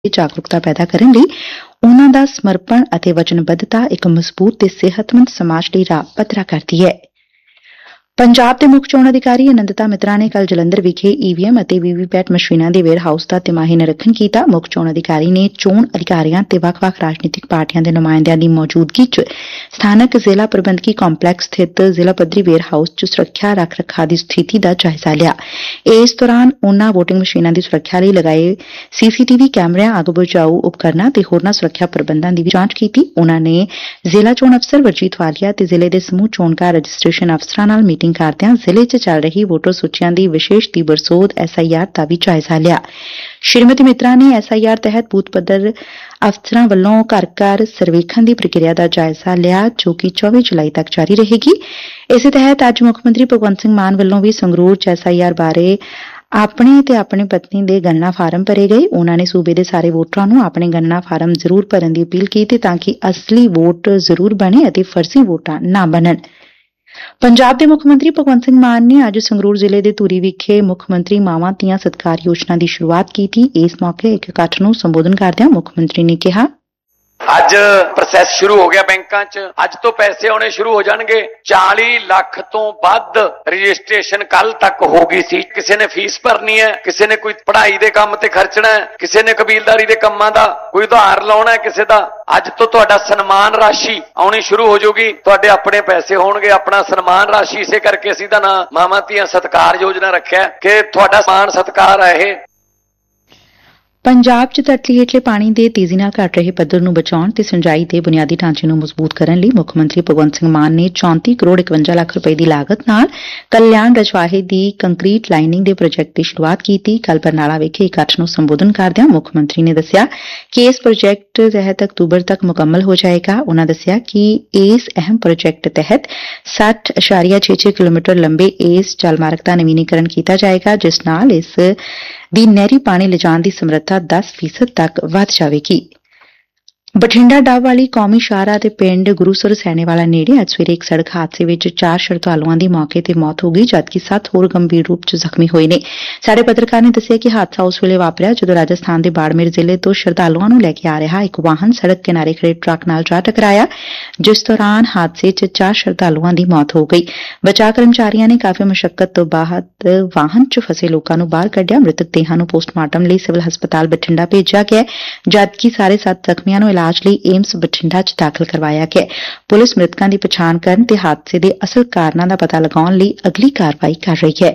ਜਾਗਰੂਕਤਾ ਪੈਦਾ ਕਰਨ ਲਈ ਉਨ੍ਹਾਂ ਦਾ ਸਮਰਪਣ ਅਤੇ ਵਚਨਬੱਧਤਾ ਇੱਕ ਮਜ਼ਬੂਤ ਤੇ ਸਿਹਤਮੰਦ ਸਮਾਜ ਲਈ ਰਾਹ ਪੱਧਰਾ ਕਰਦੀ ਹੈ। ਪੰਜਾਬ ਦੇ ਮੁੱਖ ਚੋਣ ਅਧਿਕਾਰੀ ਅਨੰਦਤਾ ਮਿਤਰਾ ਨੇ ਕੱਲ੍ਹ ਜਲੰਧਰ ਵਿਖੇ ਈਵੀਐਮ ਅਤੇ ਵੀਵੀਪੈਟ ਮਸ਼ੀਨਾਂ ਦੇ ਵੇਅਰ ਹਾਊਸ ਦਾ ਤਿਮਾਹੀ ਨਿਰੀਖਣ ਕੀਤਾ। ਮੁੱਖ ਚੋਣ ਅਧਿਕਾਰੀ ਨੇ ਚੋਣ ਅਧਿਕਾਰੀਆਂ ਤੇ ਵੱਖ-ਵੱਖ ਰਾਜਨੀਤਿਕ ਪਾਰਟੀਆਂ ਦੇ ਨੁਮਾਇੰਦਿਆਂ ਦੀ ਮੌਜੂਦਗੀ 'ਚ ਸਥਾਨਕ ਜ਼ਿਲ੍ਹਾ ਪ੍ਰਬੰਧਕੀ ਕੰਪਲੈਕਸ ਸਥਿਤ ਜ਼ਿਲ੍ਹਾ ਪੱਧਰੀ ਵੇਅਰ ਹਾਊਸ 'ਚ ਸੁਰੱਖਿਆ ਰੱਖ ਰਖਾਅ ਦੀ ਸਥਿਤੀ ਦਾ ਜਾਇਜ਼ਾ ਲਿਆ। ਇਸ ਦੌਰਾਨ ਉਨ੍ਹਾਂ ਵੋਟਿੰਗ ਮਸ਼ੀਨਾਂ ਦੀ ਸੁਰੱਖਿਆ ਲਈ ਲਗਾਏ ਸੀਸੀਟੀਵੀ ਕੈਮਰਿਆਂ, ਅੱਗ ਬੁਝਾਊ ਉਪਕਰਨਾਂ ਤੇ ਹੋਰਨਾਂ ਸੁਰੱਖਿਆ ਪ੍ਰਬੰਧਾਂ ਦੀ ਵੀ ਜਾਂਚ ਕੀਤੀ। ਉਨ੍ਹਾਂ ਨੇ ਜ਼ਿਲ੍ਹਾ ਚੋਣ ਅਫਸਰ ਵਰਜੀਤ ਵਾਲੀਆ ਤੇ ਜ਼ਿਲ੍ਹੇ ਦੇ ਸਮੂਹ ਚੋਣਕਾਰ ਰਜਿਸਟ੍ਰੇਸ਼ਨ ਅਫਸਰਾਂ ਨਾਲ ਮੀਟਿੰਗ ਕਰਦਿਆਂ ਜ਼ਿਲ੍ਹੇ 'ਚ ਚੱਲ ਰਹੀ ਵੋਟਰ ਸੂਚੀਆਂ ਦੀ ਵਿਸ਼ੇਸ਼ ਤੀਬਰ ਸੋਧ SIR ਦਾ ਵੀ ਜਾਇਜ਼ਾ ਲਿਆ। ਸ਼੍ਰੀਮਤੀ ਮਿਤਰਾ ਨੇ SIR ਤਹਿਤ ਬੂਥ ਪੱਧਰ ਅਫਸਰਾਂ ਵੱਲੋਂ ਘਰ-ਘਰ ਸਰਵੇਖਣ ਦੀ ਪ੍ਰਕਿਰਿਆ ਦਾ ਜਾਇਜ਼ਾ ਲਿਆ, ਜੋ ਕਿ 24 ਜੁਲਾਈ ਤੱਕ ਜਾਰੀ ਰਹੇਗੀ। ਇਸੇ ਤਹਿਤ ਅੱਜ ਮੁੱਖ ਮੰਤਰੀ ਭਗਵੰਤ ਸਿੰਘ ਮਾਨ ਵੱਲੋਂ ਵੀ ਸੰਗਰੂਰ 'ਚ SIR ਬਾਰੇ ਆਪਣੇ ਤੇ ਆਪਣੀ ਪਤਨੀ ਦੇ ਗਣਨਾ ਫਾਰਮ ਭਰੇ ਗਏ। ਉਨ੍ਹਾਂ ਨੇ ਸੂਬੇ ਦੇ ਸਾਰੇ ਵੋਟਰਾਂ ਨੂੰ ਆਪਣੇ ਗਣਨਾ ਫਾਰਮ ਜ਼ਰੂਰ ਭਰਨ ਦੀ ਅਪੀਲ ਕੀਤੀ ਤਾਂ ਕਿ ਅਸਲੀ ਵੋਟ ਜ਼ਰੂਰ ਬਣੇ ਅਤੇ ਫਰਜ਼ੀ ਵੋਟਾਂ ਨਾ ਬਣਨ। ਪੰਜਾਬ ਦੇ ਮੁੱਖ ਮੰਤਰੀ ਭਗਵੰਤ ਸਿੰਘ ਮਾਨ ਨੇ ਅੱਜ ਸੰਗਰੂਰ ਜ਼ਿਲ੍ਹੇ ਦੇ ਧੂਰੀ ਵਿਖੇ ਮੁੱਖ ਮੰਤਰੀ ਮਾਵਾਂ ਧੀਆਂ ਸਤਿਕਾਰ ਯੋਜਨਾ ਦੀ ਸ਼ੁਰੂਆਤ ਕੀਤੀ। ਇਸ ਮੌਕੇ ਇੱਕ ਇਕੱਠ ਨੂੰ ਸੰਬੋਧਨ ਕਰਦਿਆਂ ਮੁੱਖ ਮੰਤਰੀ ਨੇ ਕਿਹਾ, ਅੱਜ ਪ੍ਰੋਸੈਸ ਸ਼ੁਰੂ ਹੋ ਗਿਆ ਬੈਂਕਾਂ 'ਚ। ਅੱਜ ਤੋਂ ਪੈਸੇ ਆਉਣੇ ਸ਼ੁਰੂ ਹੋ ਜਾਣਗੇ। 40 ਲੱਖ ਤੋਂ ਵੱਧ ਰਜਿਸਟ੍ਰੇਸ਼ਨ ਕੱਲ ਤੱਕ ਹੋ ਗਈ ਸੀ। ਕਿਸੇ ਨੇ ਫੀਸ ਭਰਨੀ ਹੈ, ਕਿਸੇ ਨੇ ਕੋਈ ਪੜ੍ਹਾਈ ਦੇ ਕੰਮ ਤੇ ਖਰਚਣਾ ਹੈ, ਕਿਸੇ ਨੇ ਕਬੀਲਦਾਰੀ ਦੇ ਕੰਮਾਂ ਦਾ ਕੋਈ ਉਧਾਰ ਲਾਉਣਾ ਹੈ ਕਿਸੇ ਦਾ। ਅੱਜ ਤੋਂ ਤੁਹਾਡਾ ਸਨਮਾਨ ਰਾਸ਼ੀ ਆਉਣੀ ਸ਼ੁਰੂ ਹੋ ਜਾਊਗੀ। ਤੁਹਾਡੇ ਆਪਣੇ ਪੈਸੇ ਹੋਣਗੇ, ਆਪਣਾ ਸਨਮਾਨ ਰਾਸ਼ੀ। ਇਸੇ ਕਰਕੇ ਅਸੀਂ ਦਾ ਨਾਂ ਮਾਵਾਂ ਧੀਆਂ ਸਤਿਕਾਰ ਯੋਜਨਾ ਰੱਖਿਆ ਕਿ ਤੁਹਾਡਾ ਸਨਮਾਨ ਸਤਿਕਾਰ ਹੈ ਇਹ। ਪੰਜਾਬ 'ਚ ਧਰਤੀ ਹੇਠਲੇ ਪਾਣੀ ਦੇ ਤੇਜ਼ੀ ਨਾਲ ਘਟ ਰਹੇ ਪੱਧਰ ਨੂੰ ਬਚਾਉਣ ਤੇ ਸਿੰਜਾਈ ਦੇ ਬੁਨਿਆਦੀ ਢਾਂਚੇ ਨੂੰ ਮਜ਼ਬੂਤ ਕਰਨ ਲਈ ਮੁੱਖ ਮੰਤਰੀ ਭਗਵੰਤ ਸਿੰਘ ਮਾਨ ਨੇ 34 ਕਰੋੜ 51 ਲੱਖ ਰੁਪਏ ਦੀ ਲਾਗਤ ਨਾਲ ਕਲਿਆਣ ਰਜਵਾਹੇ ਦੀ ਕੰਕਰੀਟ ਲਾਈਨਿੰਗ ਦੇ ਪ੍ਰੋਜੈਕਟ ਦੀ ਸ਼ੁਰੂਆਤ ਕੀਤੀ। ਕੱਲ੍ਹ ਬਰਨਾਲਾ ਵਿਖੇ ਇਕੱਠ ਨੂੰ ਸੰਬੋਧਨ ਕਰਦਿਆਂ ਮੁੱਖ ਮੰਤਰੀ ਨੇ ਦੱਸਿਆ ਕਿ ਇਸ ਪ੍ਰੋਜੈਕਟ ਤਹਿਤ ਅਕਤੂਬਰ ਤੱਕ ਮੁਕੰਮਲ ਹੋ ਜਾਏਗਾ। ਉਨ੍ਹਾਂ ਦੱਸਿਆ ਕਿ ਇਸ ਅਹਿਮ ਪ੍ਰੋਜੈਕਟ ਤਹਿਤ 60.66 ਕਿਲੋਮੀਟਰ ਲੰਬੇ ਇਸ ਜਲ ਮਾਰਗ ਦਾ ਨਵੀਨੀਕਰਨ ਕੀਤਾ ਜਾਏਗਾ, ਜਿਸ ਨਾਲ ਇਸ ਦੀ ਨਹਿਰੀ ਪਾਣੀ ਲਿਜਾਣ ਦੀ ਸਮਰੱਥਾ 10% ਤੱਕ ਵਧ ਜਾਵੇਗੀ। ਬਠਿੰਡਾ ਡੱਬ ਵਾਲੀ ਕੌਮੀ ਸ਼ਾਹਰਾਹ ਦੇ ਪਿੰਡ ਗੁਰੂਸਰ ਸੈਣੇਵਾਲਾ ਨੇੜੇ ਅੱਜ ਸਵੇਰੇ ਇੱਕ ਸੜਕ ਹਾਦਸੇ ਵਿੱਚ 4 ਸ਼ਰਧਾਲੂਆਂ ਦੀ ਮੌਕੇ ਤੇ ਮੌਤ ਹੋ ਗਈ, ਜਦਕਿ 7 ਹੋਰ ਗੰਭੀਰ ਰੂਪ 'ਚ ਜ਼ਖਮੀ ਹੋਏ ਨੇ। ਸਾਡੇ ਪੱਤਰਕਾਰ ਨੇ ਦੱਸਿਆ ਕਿ ਹਾਦਸਾ ਉਸ ਵੇਲੇ ਵਾਪਰਿਆ ਜਦੋਂ ਰਾਜਸਥਾਨ ਦੇ ਬਾੜਮੇਰ ਜ਼ਿਲ੍ਹੇ ਤੋਂ ਸ਼ਰਧਾਲੂਆਂ ਨੂੰ ਲੈ ਕੇ ਆ ਰਿਹਾ ਇੱਕ ਵਾਹਨ ਸੜਕ ਕਿਨਾਰੇ ਖੜੇ ਟਰੱਕ ਨਾਲ ਜਾ ਟਕਰਾਇਆ, ਜਿਸ ਦੌਰਾਨ ਹਾਦਸੇ 'ਚ 4 ਸ਼ਰਧਾਲੂਆਂ ਦੀ ਮੌਤ ਹੋ ਗਈ। ਬਚਾਅ ਕਰਮਚਾਰੀਆਂ ਨੇ ਕਾਫੀ ਮੁਸ਼ੱਕਤ ਤੋਂ ਬਾਅਦ ਵਾਹਨ 'ਚ ਫਸੇ ਲੋਕਾਂ ਨੂੰ ਬਾਹਰ ਕੱਢਿਆ। ਮ੍ਰਿਤਕ ਦੇਹਾਂ ਨੂੰ ਪੋਸਟਮਾਰਟਮ ਲਈ ਸਿਵਲ ਹਸਪਤਾਲ ਬਠਿੰਡਾ ਭੇਜਿਆ ਗਿਆ, ਜਦਕਿ ਸਾਰੇ 7 ਜ਼ਖਮੀਆਂ ਨੂੰ ਇਲਾਜ ਲਈ ਏਮਸ ਬਠਿੰਡਾ 'ਚ ਦਾਖਲ ਕਰਵਾਇਆ ਗਿਆ। ਪੁਲਿਸ ਮ੍ਰਿਤਕਾਂ ਦੀ ਪਛਾਣ ਕਰਨ ਤੇ ਹਾਦਸੇ ਦੇ ਅਸਲ ਕਾਰਨਾਂ ਦਾ ਪਤਾ ਲਗਾਉਣ ਲਈ ਅਗਲੀ ਕਾਰਵਾਈ ਕਰ ਰਹੀ ਹੈ।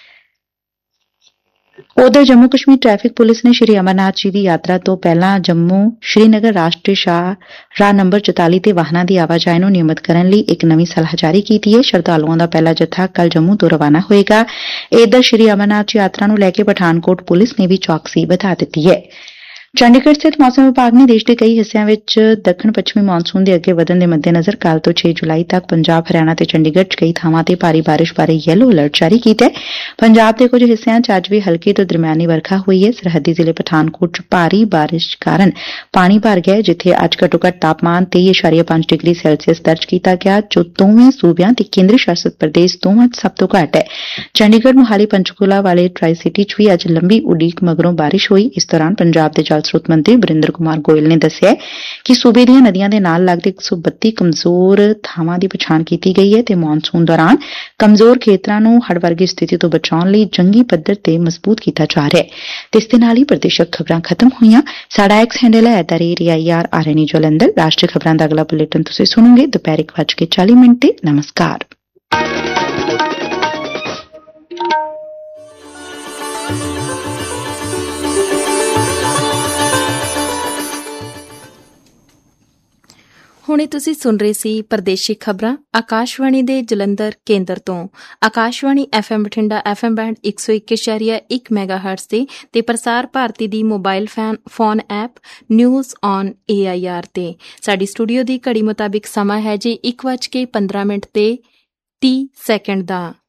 ਉਧਰ ਜੰਮੂ ਕਸ਼ਮੀਰ ਟ੍ਰੈਫਿਕ ਪੁਲਿਸ ਨੇ ਸ਼੍ਰੀ ਅਮਰਨਾਥ ਜੀ ਦੀ ਯਾਤਰਾ ਤੋਂ ਪਹਿਲਾਂ ਜੰਮੂ ਸ਼੍ਰੀਨਗਰ ਰਾਸ਼ਟਰੀ ਸ਼ਾਹਰਾਹ ਨੰਬਰ 44 ਤੇ ਵਾਹਨਾਂ ਦੀ ਆਵਾਜਾਈ ਨੂੰ ਨਿਯਮਿਤ ਕਰਨ ਲਈ ਇੱਕ ਨਵੀਂ ਸਲਾਹ ਜਾਰੀ ਕੀਤੀ ਹੈ। ਸ਼ਰਧਾਲੂਆਂ ਦਾ ਪਹਿਲਾ ਜੱਥਾ ਕੱਲ੍ਹ ਜੰਮੂ ਤੋਂ ਰਵਾਨਾ ਹੋਏਗਾ। ਇਧਰ ਸ਼੍ਰੀ ਅਮਰਨਾਥ ਜੀ ਯਾਤਰਾ ਨੂੰ ਲੈ ਕੇ ਪਠਾਨਕੋਟ ਪੁਲਿਸ ਨੇ ਵੀ ਚੌਕਸੀ ਵਧਾ ਦਿੱਤੀ ਹੈ। ਚੰਡੀਗੜ੍ਹ ਸਥਿਤ ਮੌਸਮ ਵਿਭਾਗ ਨੇ ਦੇਸ਼ ਦੇ ਕਈ ਹਿੱਸਿਆਂ ਵਿੱਚ ਦੱਖਣ ਪੱਛਮੀ ਮਾਨਸੂਨ ਦੇ ਅੱਗੇ ਵਧਣ ਦੇ ਮੱਦੇਨਜ਼ਰ ਕੱਲ੍ਹ ਤੋਂ 6 ਜੁਲਾਈ ਤੱਕ ਪੰਜਾਬ, ਹਰਿਆਣਾ ਤੇ ਚੰਡੀਗੜ੍ਹ 'ਚ ਕਈ ਥਾਵਾਂ ਤੇ ਭਾਰੀ ਬਾਰਿਸ਼ ਬਾਰੇ ਯੈਲੋ ਅਲਰਟ ਜਾਰੀ ਕੀਤਾ ਹੈ। ਪੰਜਾਬ ਦੇ ਕੁਝ ਹਿੱਸਿਆਂ 'ਚ ਅੱਜ ਵੀ ਹਲਕੀ ਤੋਂ ਦਰਮਿਆਨੀ ਵਰਖਾ ਹੋਈ ਹੈ। ਸਰਹੱਦੀ ਜ਼ਿਲ੍ਹੇ ਪਠਾਨਕੋਟ 'ਚ ਭਾਰੀ ਬਾਰਿਸ਼ ਕਾਰਨ ਪਾਣੀ ਭਰ ਗਿਆ, ਜਿੱਥੇ ਅੱਜ ਘੱਟੋ-ਘੱਟ ਤਾਪਮਾਨ 23.5 ਡਿਗਰੀ ਸੈਲਸੀਅਸ ਦਰਜ ਕੀਤਾ ਗਿਆ, ਜੋ ਦੋਵੇਂ ਸੂਬਿਆਂ ਤੇ ਕੇਂਦਰੀ ਸ਼ਾਸਤ ਪ੍ਰਦੇਸ਼ ਦੋਵਾਂ 'ਚ ਸਭ ਤੋਂ ਘੱਟ ਹੈ। ਚੰਡੀਗੜ੍ਹ, ਮੋਹਾਲੀ, ਪੰਚਕੂਲਾ ਵਾਲੇ ਟਰਾਈ ਸਿਟੀ 'ਚ ਵੀ ਅੱਜ ਲੰਬੀ ਉਡੀਕ ਮਗਰੋਂ ਬਾਰਿਸ਼ ਹੋਈ। ਇਸ ਦੌਰਾਨ ਪੰਜਾਬ ਦੇ ਜਲ ਸਰੋਤ ਮੰਤਰੀ ਬਰਿੰਦਰ ਕੁਮਾਰ ਗੋਇਲ ਨੇ ਦੱਸਿਆ ਕਿ ਸੂਬੇ ਦੀਆਂ ਨਦੀਆਂ ਦੇ ਨਾਲ ਲੱਗਦੇ 132 ਕਮਜ਼ੋਰ ਥਾਵਾਂ ਦੀ ਪਛਾਣ ਕੀਤੀ ਗਈ ਹੈ ਤੇ ਮੌਨਸੂਨ ਦੌਰਾਨ ਕਮਜ਼ੋਰ ਖੇਤਰਾਂ ਨੂੰ ਹੜ੍ਹ ਵਰਗੀ ਸਥਿਤੀ ਤੋਂ ਬਚਾਉਣ ਲਈ ਜੰਗੀ ਪੱਧਰ ਤੇ ਮਜ਼ਬੂਤ ਕੀਤਾ ਜਾ ਰਿਹਾ ਹੈ। ਤੇ ਇਸ ਦੇ ਨਾਲ ਹੀ ਪ੍ਰਦੇਸ਼ਕ ਖਬਰਾਂ ਖਤਮ ਹੋਈਆਂ। ਸਾਡਾ ਐਕਸ ਹੈਂਡਲ ਹੈ @AIR ਜਲੰਧਰ। ਰਾਸ਼ਟਰੀ ਖਬਰਾਂ ਦਾ ਅਗਲਾ ਬੁਲੇਟਿਨ ਤੁਸੀਂ ਸੁਣੋਗੇ ਦੁਪਹਿਰ 1:40 ਤੇ। ਨਮਸਕਾਰ। ਹੁਣੇ ਤੁਸੀਂ ਸੁਣ ਰਹੇ ਸੀ ਪ੍ਰਦੇਸ਼ੀ ਖਬਰਾਂ ਆਕਾਸ਼ਵਾਣੀ ਦੇ ਜਲੰਧਰ ਕੇਂਦਰ ਤੋਂ। Akashvani FM Bathinda FM band 101.1 ਮੈਗਾਹਰਟਜ਼ ਤੇ ਪ੍ਰਸਾਰ ਭਾਰਤੀ ਦੀ mobile phone app news on AIR ਤੇ। ਸਾਡੀ ਸਟੂਡੀਓ ਦੀ ਘੜੀ ਮੁਤਾਬਿਕ ਸਮਾਂ ਹੈ ਜੀ 1:15 ਤੇ 30 ਸੈਕਿੰਡ ਦਾ।